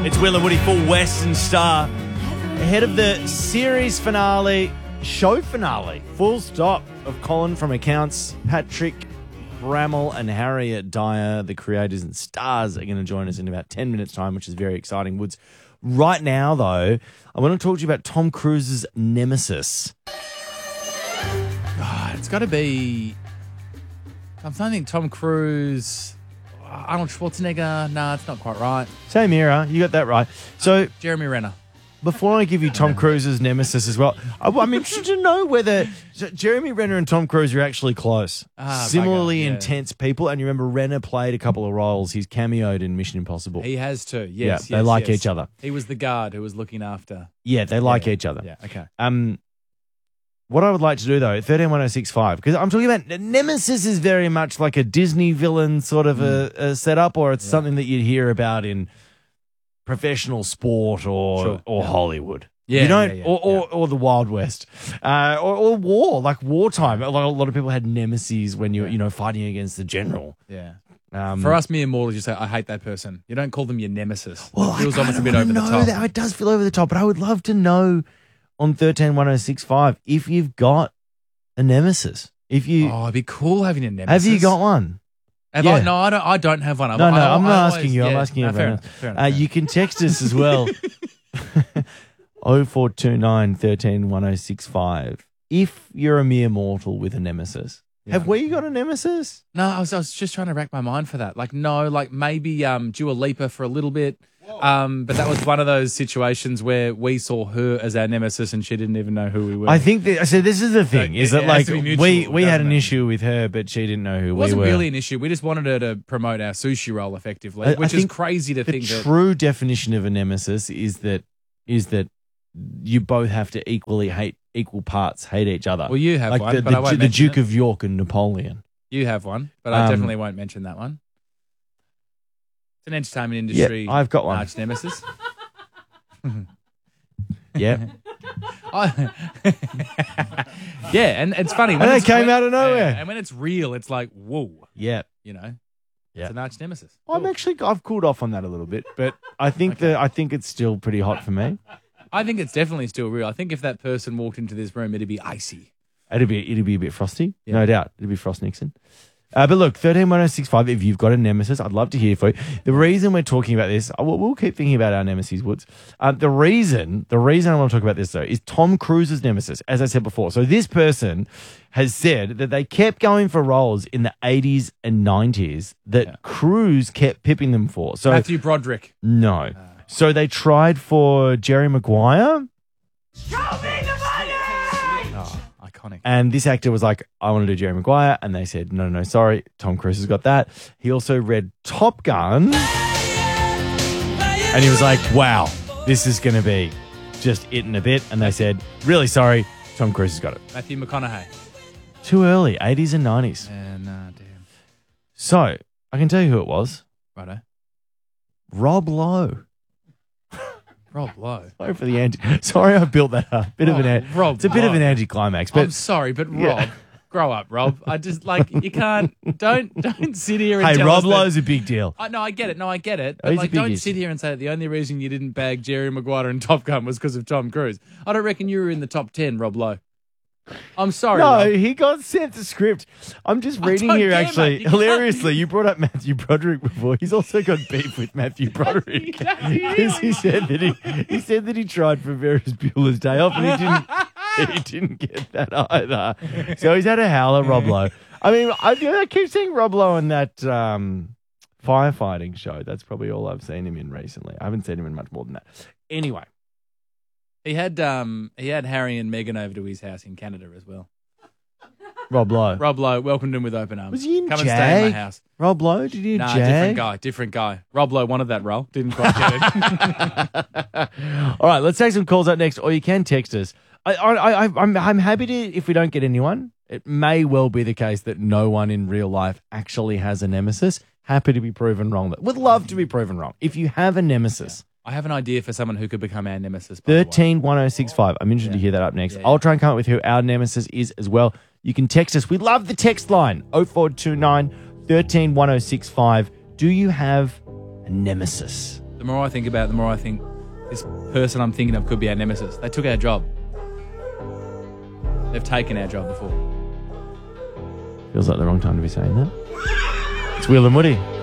It's Will and Woody for Western Star. Ahead of the series finale, show finale, full stop, of Colin from Accounts, Patrick Bramall and Harriet Dyer, the creators and stars, are going to join us in about 10 minutes' time, which is very exciting. Woods. Right now, though, I want to talk to you about Tom Cruise's nemesis. It's got to be... I'm thinking Tom Cruise... Arnold Schwarzenegger, it's not quite right. Same era, you got that right. So, Jeremy Renner. before I give you Tom Cruise's nemesis as well, I'm interested to know whether Jeremy Renner and Tom Cruise are actually close. Similarly intense people. And you remember Renner played a couple of roles. He's cameoed in Mission Impossible. He has too, yes. Yeah, they like each other. He was the guard who was looking after. Yeah, they like each other. Yeah, okay. What I would like to do, though, 131065, because I'm talking about Nemesis is very much like a Disney villain sort of a setup, or it's something that you'd hear about in professional sport or Hollywood. Yeah, you don't, or the Wild West, or war, like wartime. A lot of people had nemesis when you're fighting against the general. Yeah. For us mere mortals, you say, I hate that person. You don't call them your nemesis. Well, it feels almost a bit over the top. It does feel over the top, but I would love to know on 131065 if you've got a nemesis. If you, it'd be cool having a nemesis. Have you got one? No, I don't have one. I'm not asking you. I'm asking everyone else. You can text us as well. 0429 131065. If you're a mere mortal with a nemesis. Yeah. Have we got a nemesis? No, I was just trying to rack my mind for that. Maybe Dua Lipa for a little bit. But that was one of those situations where we saw her as our nemesis and she didn't even know who we were. I think this is the thing, we had an issue with her, but she didn't know who we were. It wasn't really an issue. We just wanted her to promote our sushi roll effectively, which is crazy to think. The true definition of a nemesis is that you both have to equal parts hate each other. Well, you have one, but I won't mention the Duke of York and Napoleon. You have one, but I definitely won't mention that one. It's an entertainment industry. Yeah, I've got one. Arch nemesis. Yeah. Yeah, and it's funny. And it came out of nowhere. And when it's real, it's like, whoa. Yeah. It's an arch nemesis. Cool. I've cooled off on that a little bit, but I think it's still pretty hot for me. I think it's definitely still real. I think if that person walked into this room, it'd be icy. It'd be a bit frosty, no doubt. It'd be Frost Nixon. But look, 131065, if you've got a nemesis, I'd love to hear from you. The reason we're talking about this, we'll keep thinking about our nemesis, Woods. The reason I want to talk about this, though, is Tom Cruise's nemesis, as I said before. So this person has said that they kept going for roles in the 80s and 90s that Cruise kept pipping them for. So Matthew Broderick. No. So they tried for Jerry Maguire. Show me the money! Iconic. And this actor was like, I want to do Jerry Maguire. And they said, no, sorry. Tom Cruise has got that. He also read Top Gun. And he was like, wow, this is going to be just it in a bit. And they said, really sorry, Tom Cruise has got it. Matthew McConaughey. Too early, 80s and 90s. Damn. So, I can tell you who it was. Righto. Rob Lowe. Rob Lowe. Sorry, I built that up. It's a bit of an anticlimax. But I'm sorry, but Rob, grow up, Rob. I just you can't. Don't sit here and. Hey, tell Rob us Lowe's a big deal. No, I get it. But don't sit here and say that the only reason you didn't bag Jerry Maguire in Top Gun was because of Tom Cruise. I don't reckon you were in the top 10, Rob Lowe. I'm sorry. No, Rob. he got sent the script. I'm just reading here, actually. Hilariously, you brought up Matthew Broderick before. He's also got beef with Matthew Broderick because he said that he tried for Ferris Bueller's Day Off and he didn't get that either. So he's had a howler, Rob Lowe. I mean, I keep seeing Rob Lowe in that firefighting show. That's probably all I've seen him in recently. I haven't seen him in much more than that. Anyway. He had Harry and Meghan over to his house in Canada as well. Rob Lowe. Rob Lowe welcomed him with open arms. Was he in Come Jag? and stay in my house. Rob Lowe? Did he in Jag? Different guy. Rob Lowe wanted that role. Didn't quite get it. All right, let's take some calls out next, or you can text us. I'm happy to, if we don't get anyone, it may well be the case that no one in real life actually has a nemesis. Happy to be proven wrong. Would love to be proven wrong. If you have a nemesis. Yeah. I have an idea for someone who could become our nemesis. 131065. I'm interested to hear that up next. I'll try and come up with who our nemesis is as well. You can text us. We love the text line. 0429 131065. Do you have a nemesis? The more I think about it, the more I think this person I'm thinking of could be our nemesis. They took our job. They've taken our job before. Feels like the wrong time to be saying that. It's Will and Woody.